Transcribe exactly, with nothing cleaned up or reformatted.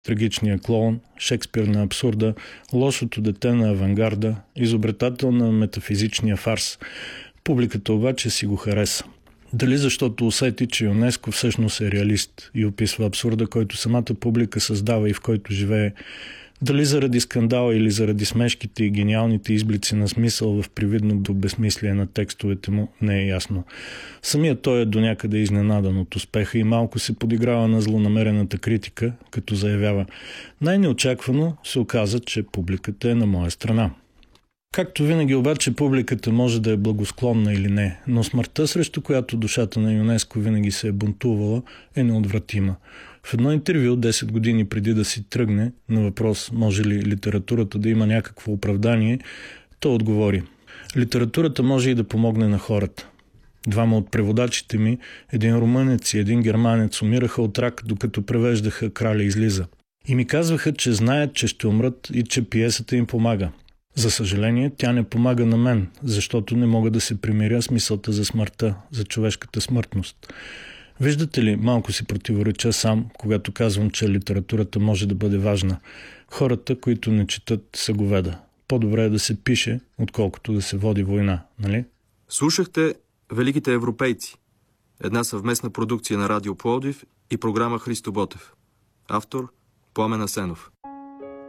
Трагичният клоун, Шекспир на абсурда, лошото дете на авангарда, изобретател на метафизичния фарс. Публиката обаче си го хареса. Дали защото усети, че ЮНЕСКО всъщност е реалист и описва абсурда, който самата публика създава и в който живее, дали заради скандала или заради смешките и гениалните изблици на смисъл в привидното безсмислие на текстовете му, не е ясно. Самият той е до някъде изненадан от успеха и малко се подиграва на злонамерената критика, като заявява: най-неочаквано се оказа, че публиката е на моя страна. Както винаги обаче публиката може да е благосклонна или не, но смъртта, срещу която душата на ЮНЕСКО винаги се е бунтувала, е неотвратима. В едно интервю, десет години преди да си тръгне, на въпрос може ли литературата да има някакво оправдание, той отговори: литературата може и да помогне на хората. Двама от преводачите ми, един румънец и един германец, умираха от рак, докато превеждаха Краля излиза. И ми казваха, че знаят, че ще умрат и че пиесата им помага. За съжаление, тя не помага на мен, защото не мога да се примиря с мисълта за смъртта, за човешката смъртност. Виждате ли, малко си противореча сам, когато казвам, че литературата може да бъде важна. Хората, които не четат, са говеда. По-добре е да се пише, отколкото да се води война, нали? Слушахте Великите европейци. Една съвместна продукция на Радио Пловдив и програма Христо Ботев. Автор Пламен Асенов.